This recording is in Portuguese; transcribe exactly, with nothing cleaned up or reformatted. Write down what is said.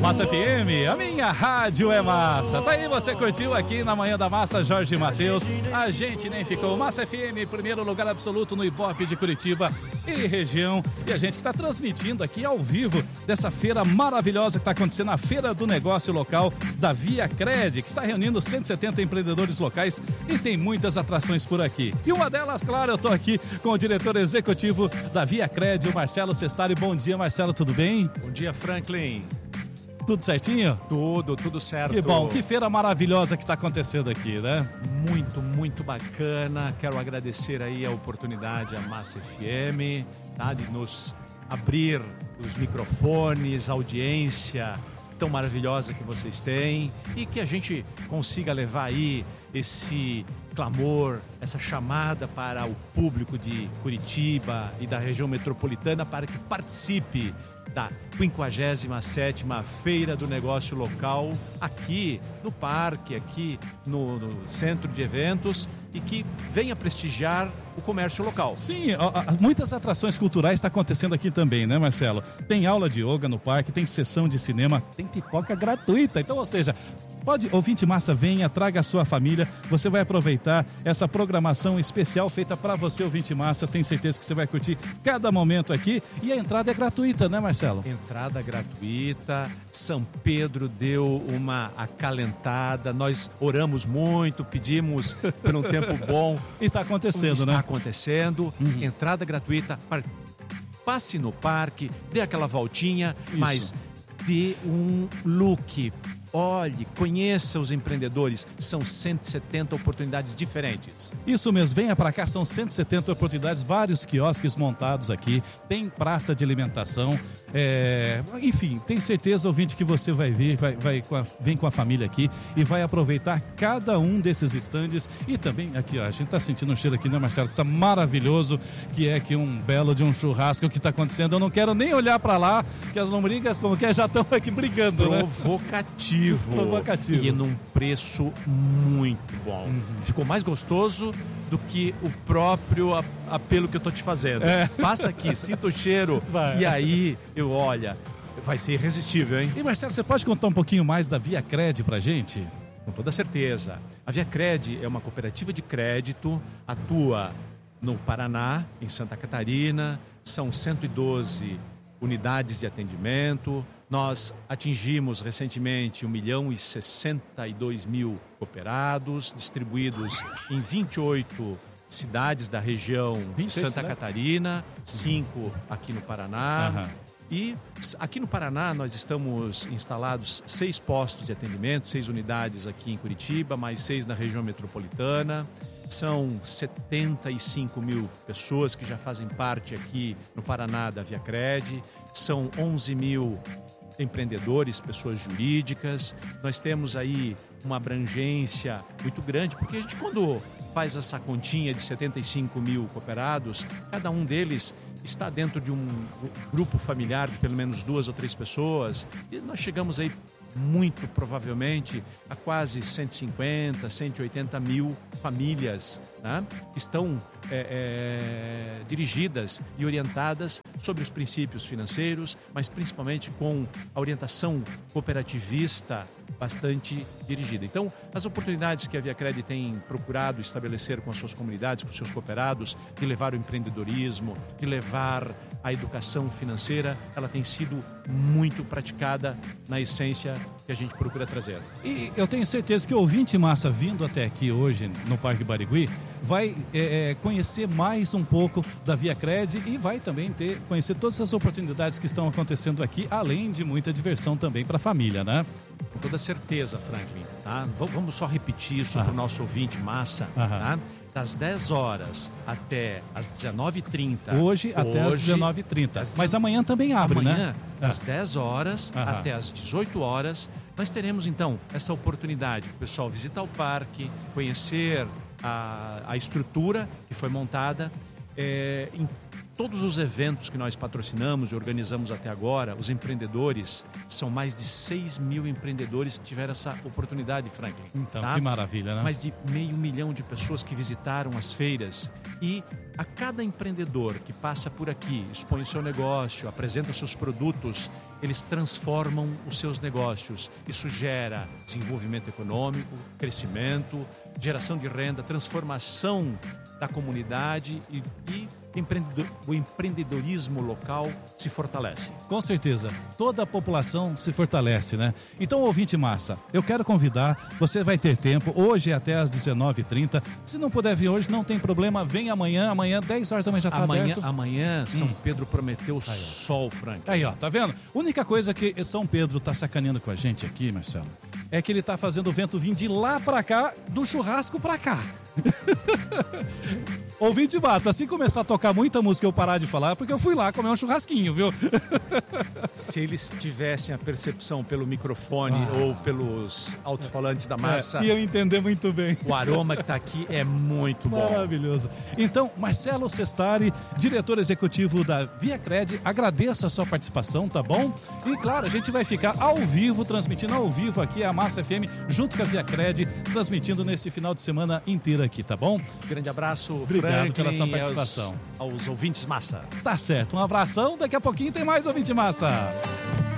Massa F M, a minha rádio é massa. Tá aí, você curtiu aqui na Manhã da Massa, Jorge Matheus. A gente nem ficou. Massa F M, primeiro lugar absoluto no Ibope de Curitiba e região. E a gente que tá transmitindo aqui ao vivo dessa feira maravilhosa que tá acontecendo, a Feira do Negócio Local da Via Cred, que está reunindo cento e setenta empreendedores locais e tem muitas atrações por aqui. E uma delas, claro, eu tô aqui com o diretor executivo da Via Cred, o Marcelo Sestari. Bom dia, Marcelo, tudo bem? Bom dia, Franklin. Tudo certinho? Tudo, tudo certo. Que bom, que feira maravilhosa que está acontecendo aqui, né? Muito, muito bacana. Quero agradecer aí a oportunidade à Massa F M, tá? De nos abrir os microfones, a audiência tão maravilhosa que vocês têm e que a gente consiga levar aí esse clamor, essa chamada para o público de Curitiba e da região metropolitana para que participe da quinquagésima sétima Feira do Negócio Local aqui no parque, aqui no, no centro de eventos e que venha prestigiar o comércio local. Sim, muitas atrações culturais estão acontecendo aqui também, né, Marcelo? Tem aula de yoga no parque, tem sessão de cinema, tem pipoca gratuita. Então, ou seja, pode, ouvinte massa, venha, traga a sua família, você vai aproveitar essa programação especial feita para você, ouvinte massa. Tenho certeza que você vai curtir cada momento aqui e a entrada é gratuita, né, Marcelo? Entrada gratuita, São Pedro deu uma acalentada, nós oramos muito, pedimos por um tempo bom. E está acontecendo, está né? Está acontecendo, uhum. Entrada gratuita, passe no parque, dê aquela voltinha, isso. Mas dê um look. Olhe, conheça os empreendedores, são cento e setenta oportunidades diferentes. Isso mesmo, venha para cá, são cento e setenta oportunidades, vários quiosques montados aqui, tem praça de alimentação, é... enfim, tem certeza, ouvinte, que você vai vir, vai, vai com a... vem com a família aqui e vai aproveitar cada um desses estandes. E também aqui, ó, a gente tá sentindo um cheiro aqui, né, Marcelo, que tá maravilhoso, que é que um belo de um churrasco que tá acontecendo. Eu não quero nem olhar para lá, que as lombrigas, como que é, já estão aqui brigando, né? Provocativo. Provocativo. E num preço muito bom. Uhum. Ficou mais gostoso do que o próprio apelo que eu tô te fazendo. É. Passa aqui, sinta o cheiro. Vai. E aí, eu olha, vai ser irresistível, hein? E Marcelo, você pode contar um pouquinho mais da Via Cred pra gente? Com toda certeza. A Via Cred é uma cooperativa de crédito, atua no Paraná, em Santa Catarina, são cento e doze unidades de atendimento. Nós atingimos recentemente um milhão e sessenta e dois mil cooperados, distribuídos em vinte e oito cidades da região de Santa né? Catarina, cinco uhum. aqui no Paraná. Uhum. E aqui no Paraná nós estamos instalados seis postos de atendimento, seis unidades aqui em Curitiba, mais seis na região metropolitana. São setenta e cinco mil pessoas que já fazem parte aqui no Paraná da Via Cred. São onze mil empreendedores, pessoas jurídicas. Nós temos aí uma abrangência muito grande, porque a gente, quando faz essa continha de setenta e cinco mil cooperados, cada um deles está dentro de um grupo familiar de pelo menos duas ou três pessoas, e nós chegamos aí muito provavelmente a quase cento e cinquenta, cento e oitenta mil famílias, né? Estão é, é, dirigidas e orientadas sobre os princípios financeiros, mas principalmente com a orientação cooperativista bastante dirigida. Então, as oportunidades que a Via Cred tem procurado estabelecer com as suas comunidades, com os seus cooperados, de levar o empreendedorismo, de levar a educação financeira, ela tem sido muito praticada na essência que a gente procura trazer. E eu tenho certeza que o ouvinte massa vindo até aqui hoje no Parque Barigui vai é, conhecer mais um pouco da Via Cred e vai também ter, conhecer todas as oportunidades que estão acontecendo aqui, além de muita diversão também para a família, né? Com toda certeza, Franklin, tá? Vamos só repetir isso para o nosso ouvinte massa, tá? Das dez horas até as dezenove e trinta. Hoje até as dezenove e trinta. As... Mas amanhã também abre, amanhã, né? Das ah. dez horas ah. até as dezoito horas, nós teremos então essa oportunidade para o pessoal visitar o parque, conhecer a, a estrutura que foi montada, é, em todos os eventos que nós patrocinamos e organizamos até agora, os empreendedores, são mais de seis mil empreendedores que tiveram essa oportunidade, Franklin. Então, tá? que maravilha, né? Mais de meio milhão de pessoas que visitaram as feiras. E a cada empreendedor que passa por aqui, expõe o seu negócio, apresenta os seus produtos, eles transformam os seus negócios. Isso gera desenvolvimento econômico, crescimento, geração de renda, transformação da comunidade e, e empreendedor, o empreendedorismo local se fortalece. Com certeza, toda a população se fortalece, né? Então, ouvinte massa, eu quero convidar, você vai ter tempo, hoje é até às dezenove e trinta, se não puder vir hoje, não tem problema, vem amanhã, amanhã dez horas da manhã já está aberto. Amanhã, São hum. Pedro prometeu aí, sol, Frank. Aí, ó, tá vendo? Única coisa que São Pedro tá sacaneando com a gente aqui, Marcelo, é que ele tá fazendo o vento vir de lá pra cá, do churrasco pra cá. Ouvinte massa, assim começar a tocar muita música eu parar de falar, porque eu fui lá comer um churrasquinho, viu? Se eles tivessem a percepção pelo microfone ah. ou pelos alto-falantes da massa... É, iam entender muito bem. O aroma que tá aqui é muito bom. Maravilhoso. Então, Marcelo Sestari, diretor executivo da ViaCred, agradeço a sua participação, tá bom? E claro, a gente vai ficar ao vivo, transmitindo ao vivo aqui a Massa F M, junto com a ViaCred, transmitindo nesse final de semana inteiro aqui, tá bom? Grande abraço, obrigado Franklin, pela sua participação. Aos, aos ouvintes massa. Tá certo, um abração, daqui a pouquinho tem mais ouvinte massa.